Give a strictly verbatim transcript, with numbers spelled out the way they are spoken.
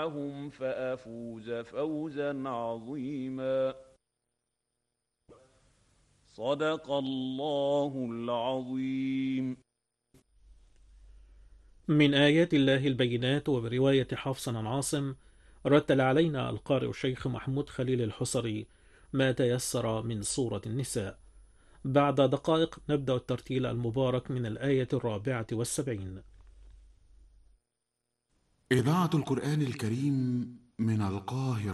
معهم فأفوز فوزا عظيما. صدق الله العظيم. من آيات الله البينات. وبرواية حفص عن عاصم رتل علينا القارئ الشيخ محمود خليل الحصري ما تيسر من سورة النساء. بعد دقائق نبدأ الترتيل المبارك من الآية الرابعة والسبعين. إذاعة القرآن الكريم من القاهرة.